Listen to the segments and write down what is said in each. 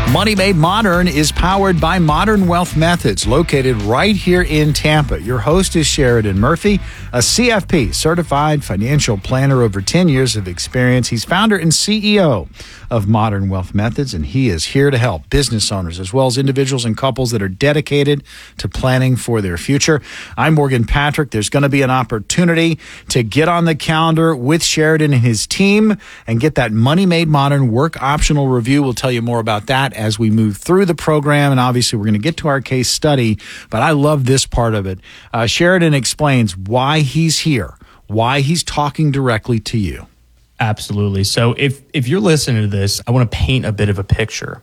Money Made Modern is powered by Modern Wealth Methods, located right here in Tampa. Your host is Sheridan Murphy, a CFP, certified financial planner, over 10 years of experience. He's founder and CEO of Modern Wealth Methods, and he is here to help business owners as well as individuals and couples that are dedicated to planning for their future. I'm Morgan Patrick. There's going to be an opportunity to get on the calendar with Sheridan and his team and get that Money Made Modern work optional review. We'll tell you more about that as we move through the program, and obviously we're going to get to our case study, but I love this part of it. Sheridan explains why he's here, why he's talking directly to you. Absolutely. So if you're listening to this, I want to paint a bit of a picture.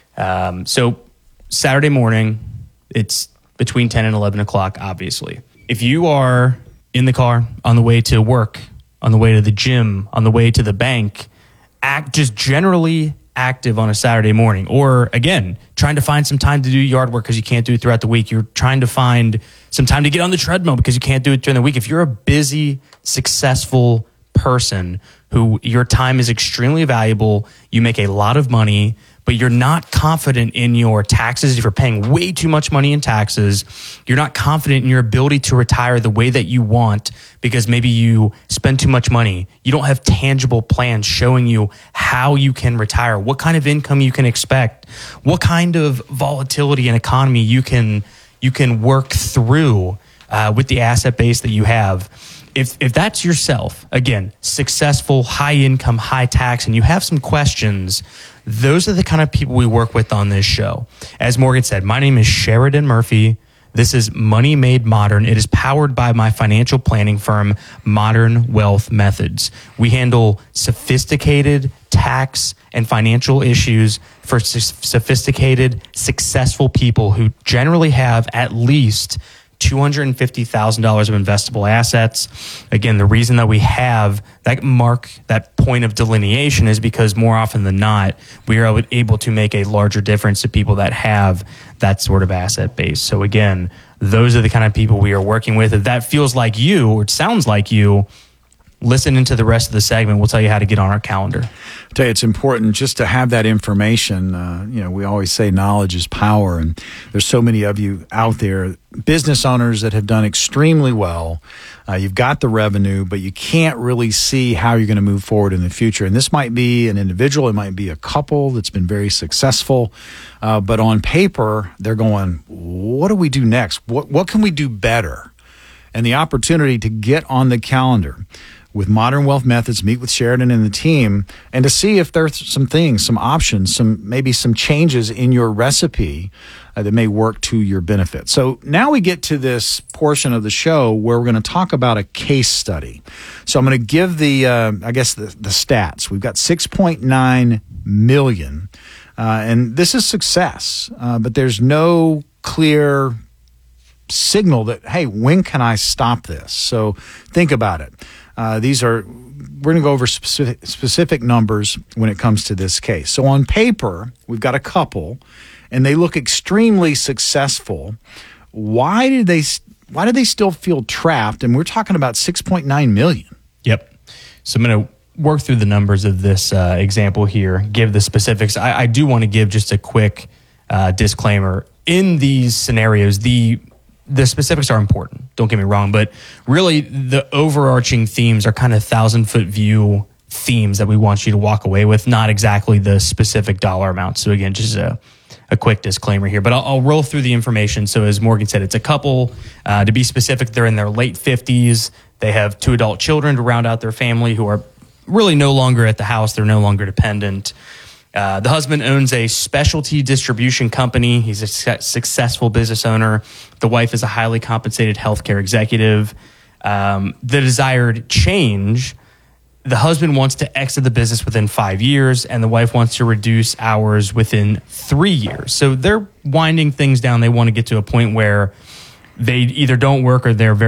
So Saturday morning, it's between 10 and 11 o'clock, obviously. If you are in the car, on the way to work, on the way to the gym, on the way to the bank, just generally active on a Saturday morning, or again, trying to find some time to do yard work because you can't do it throughout the week. You're trying to find some time to get on the treadmill because you can't do it during the week. If you're a busy, successful person who your time is extremely valuable, you make a lot of money, but you're not confident in your taxes, if you're paying way too much money in taxes, you're not confident in your ability to retire the way that you want because maybe you spend too much money. You don't have tangible plans showing you how you can retire, what kind of income you can expect, what kind of volatility and economy you can work through with the asset base that you have. If that's yourself, again, successful, high income, high tax, and you have some questions, those are the kind of people we work with on this show. As Morgan said, my name is Sheridan Murphy. This is Money Made Modern. It is powered by my financial planning firm, Modern Wealth Methods. We handle sophisticated tax and financial issues for sophisticated, successful people who generally have at least $250,000 of investable assets. Again, the reason that we have that point of delineation is because more often than not, we are able to make a larger difference to people that have that sort of asset base. So again, those are the kind of people we are working with. If that feels like you, or it sounds like you, listen into the rest of the segment. We'll tell you how to get on our calendar. I tell you, it's important just to have that information. We always say knowledge is power, and there's so many of you out there, business owners that have done extremely well. You've got the revenue, but you can't really see how you're going to move forward in the future. And this might be an individual, it might be a couple that's been very successful, but on paper, they're going, what do we do next? What can we do better? And the opportunity to get on the calendar with Modern Wealth Methods, meet with Sheridan and the team, and to see if there's some things, some options, maybe some changes in your recipe that may work to your benefit. So now we get to this portion of the show where we're going to talk about a case study. So I'm going to give the stats. We've got 6.9 million, and this is success, but there's no clear signal that, hey, when can I stop this? So think about it. We're going to go over specific numbers when it comes to this case. So on paper, we've got a couple, and they look extremely successful. Why do they still feel trapped? And we're talking about 6.9 million. Yep. So I'm going to work through the numbers of this example here, give the specifics. I do want to give just a quick disclaimer. In these scenarios, the specifics are important, don't get me wrong, but really the overarching themes are kind of 1,000-foot view themes that we want you to walk away with, not exactly the specific dollar amount. So again, just a quick disclaimer here, but I'll roll through the information. So as Morgan said, it's a couple. To be specific, they're in their late 50s. They have 2 adult children to round out their family who are really no longer at the house. They're no longer dependent. The husband owns a specialty distribution company. He's a successful business owner. The wife is a highly compensated healthcare executive. The desired change, the husband wants to exit the business within 5 years, and the wife wants to reduce hours within 3 years. So they're winding things down. They want to get to a point where they either don't work or they're very